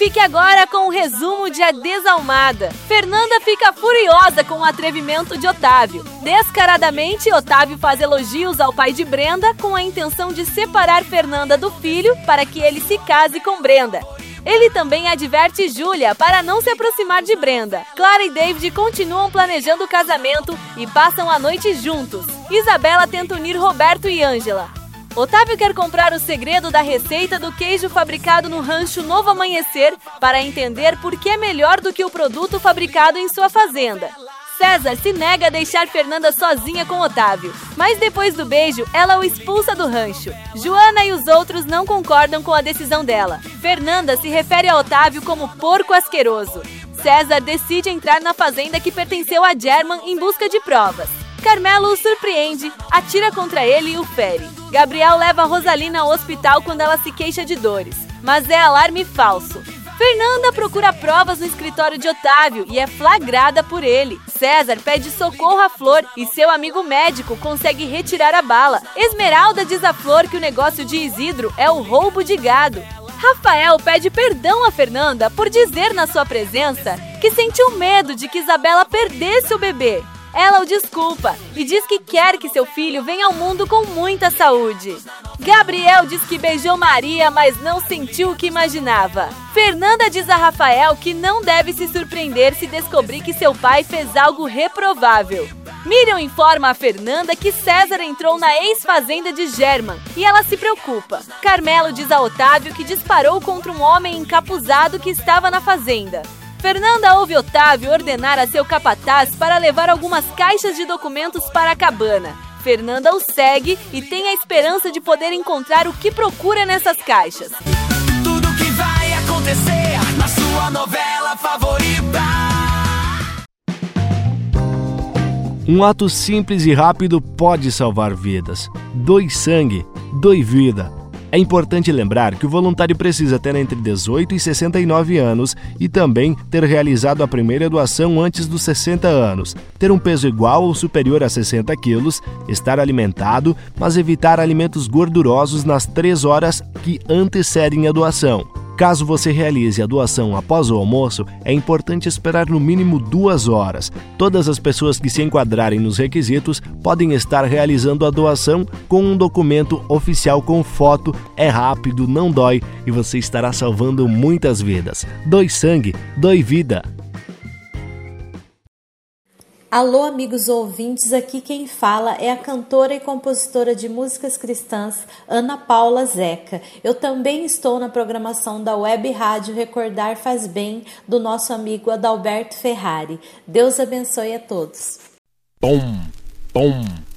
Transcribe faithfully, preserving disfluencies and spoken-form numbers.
Fique agora com o resumo de A Desalmada. Fernanda fica furiosa com o atrevimento de Otávio. Descaradamente, Otávio faz elogios ao pai de Brenda com a intenção de separar Fernanda do filho para que ele se case com Brenda. Ele também adverte Júlia para não se aproximar de Brenda. Clara e David continuam planejando o casamento e passam a noite juntos. Isabela tenta unir Roberto e Ângela. Otávio quer comprar o segredo da receita do queijo fabricado no rancho Novo Amanhecer para entender por que é melhor do que o produto fabricado em sua fazenda. César se nega a deixar Fernanda sozinha com Otávio, mas depois do beijo, ela o expulsa do rancho. Joana e os outros não concordam com a decisão dela. Fernanda se refere a Otávio como porco asqueroso. César decide entrar na fazenda que pertenceu a German em busca de provas. Carmelo o surpreende, atira contra ele e o fere. Gabriel leva Rosalina ao hospital quando ela se queixa de dores, mas é alarme falso. Fernanda procura provas no escritório de Otávio e é flagrada por ele. César pede socorro a Flor e seu amigo médico consegue retirar a bala. Esmeralda diz a Flor que o negócio de Isidro é o roubo de gado. Rafael pede perdão a Fernanda por dizer na sua presença que sentiu medo de que Isabela perdesse o bebê. Ela o desculpa e diz que quer que seu filho venha ao mundo com muita saúde. Gabriel diz que beijou Maria, mas não sentiu o que imaginava. Fernanda diz a Rafael que não deve se surpreender se descobrir que seu pai fez algo reprovável. Miriam informa a Fernanda que César entrou na ex-fazenda de German e ela se preocupa. Carmelo diz a Otávio que disparou contra um homem encapuzado que estava na fazenda. Fernanda ouve Otávio ordenar a seu capataz para levar algumas caixas de documentos para a cabana. Fernanda o segue e tem a esperança de poder encontrar o que procura nessas caixas. Tudo que vai acontecer na sua novela favorita. Um ato simples e rápido pode salvar vidas. Doe sangue, doe vida. É importante lembrar que o voluntário precisa ter entre dezoito e sessenta e nove anos e também ter realizado a primeira doação antes dos sessenta anos, ter um peso igual ou superior a sessenta quilos, estar alimentado, mas evitar alimentos gordurosos nas três horas que antecedem a doação. Caso você realize a doação após o almoço, é importante esperar no mínimo duas horas. Todas as pessoas que se enquadrarem nos requisitos podem estar realizando a doação com um documento oficial com foto. É rápido, não dói e você estará salvando muitas vidas. Doe sangue, doe vida. Alô, amigos ouvintes, aqui quem fala é a cantora e compositora de músicas cristãs Ana Paula Zeca. Eu também estou na programação da Web Rádio Recordar Faz Bem, do nosso amigo Adalberto Ferrari. Deus abençoe a todos. Tom, tom.